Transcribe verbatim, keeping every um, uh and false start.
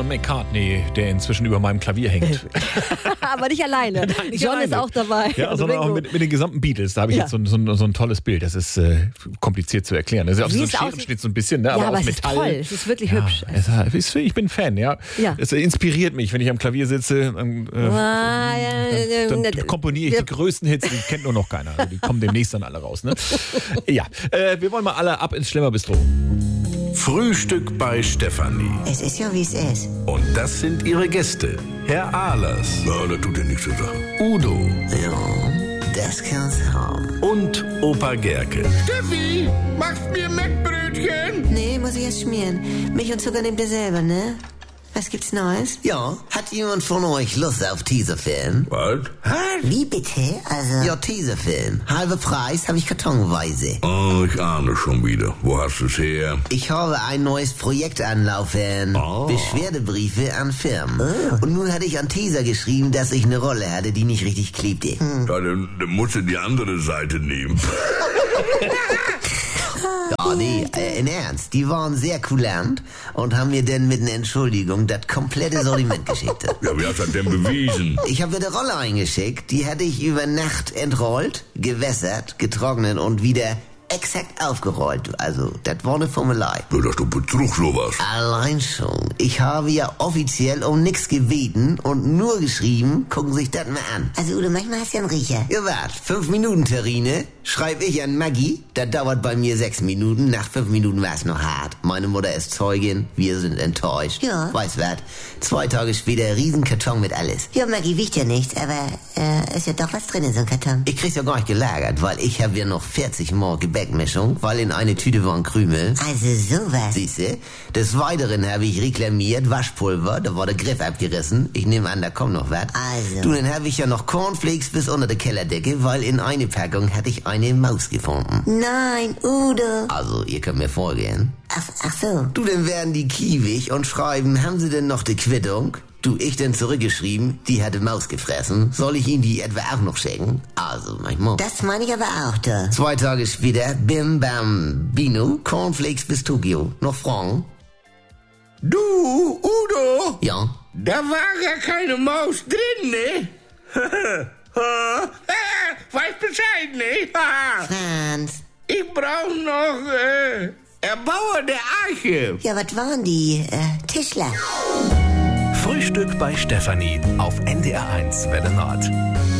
Paul McCartney, der inzwischen über meinem Klavier hängt. Aber nicht alleine. Nicht John alleine. ist auch dabei. Ja, Also sondern auch Bingo. mit, mit den gesamten Beatles. Da habe ich Ja. jetzt so, ein- so, ein- so ein tolles Bild. Das ist äh, kompliziert zu erklären. Das ist auch Wie so ein es aussieht- Scherenschnitt so ein bisschen, ne? Ja, aber, aber aus es ist Metall. toll. Es ist wirklich ja, hübsch. Es ist, ich bin Fan, ja. Ja. Es inspiriert mich, wenn ich am Klavier sitze. Dann, äh, Ah, ja, dann, ja, dann komponiere ich ja. die größten Hits, die kennt nur noch keiner. Also die kommen demnächst dann alle raus. Ne? Ja, äh, wir wollen mal alle ab ins Schlemmerbistro. Frühstück bei Stefanie. Es ist ja, wie es ist. Und das sind ihre Gäste. Herr Ahlers. Ja, das tut ja nichts zu sagen. Udo Ja, das kann's haben. und Opa Gerke. Steffi, machst mir Mettbrötchen? Nee, muss ich erst schmieren. Milch und Zucker nehmt ihr selber, ne? Was gibt's Neues? Ja, hat jemand von euch Lust auf Teaserfilm? Was? Wie bitte? Also... Ja, Teaserfilm. Halber Preis habe ich kartonweise. Oh, ich ahne schon wieder. Wo hast du es her? Ich habe ein neues Projekt anlaufen. Oh. Beschwerdebriefe an Firmen. Und nun hatte ich an Teaser geschrieben, dass ich eine Rolle hatte, die nicht richtig klebte. Ja, dann, dann musst du die andere Seite nehmen. Ja, nee, äh, in Ernst. Die waren sehr kulant und haben mir dann mit einer Entschuldigung das komplette Sortiment geschickt. Ja, wie hast du das denn bewiesen? Ich habe mir eine Rolle eingeschickt, die hätte ich über Nacht entrollt, gewässert, getrocknet und wieder exakt aufgerollt. Also, das war eine Formelei. Ja, das ist doch Betrug, sowas. Allein schon. Ich habe ja offiziell um nichts gebeten und nur geschrieben, gucken Sie sich das mal an. Also Udo, manchmal hast du ja einen Riecher. Ja, wart, fünf Minuten Terrine, schreib ich an Maggie, das dauert bei mir sechs Minuten, nach fünf Minuten war es noch hart. Meine Mutter ist Zeugin, wir sind enttäuscht. Ja. Weiß was, zwei Tage später Riesenkarton mit alles. Ja, Maggie, wiegt ja nichts, aber äh, ist ja doch was drin in so einem Karton. Ich krieg's ja gar nicht gelagert, weil ich habe ja noch vierzig Mal Gebäckmischung, weil in eine Tüte waren Krümel. Also sowas. Siehste, des Weiteren habe ich reklamiert Waschpulver, da war der Griff abgerissen. Ich nehme an, da kommt noch was. Also. Du, dann habe ich ja noch Cornflakes bis unter der Kellerdecke, weil in eine Packung hatte ich eine Maus gefunden. Nein, Udo. Also, ihr könnt mir folgen. Ach, ach so. Du, dann werden die kiewig und schreiben, haben Sie denn noch die Quittung? Du, ich dann zurückgeschrieben, die hatte Maus gefressen. Soll ich Ihnen die etwa auch noch schicken? Also, manchmal. Das meine ich aber auch, du. Zwei Tage später, bim bam bino, Cornflakes bis Tokio. Noch Fragen? Du, Udo, Ja. da war ja keine Maus drin, ne? Weiß Bescheid, ne? Franz. Ich brauch noch äh, Erbauer der Arche. Ja, was waren die? Äh, Tischler. Frühstück bei Stefanie auf N D R eins Welle Nord.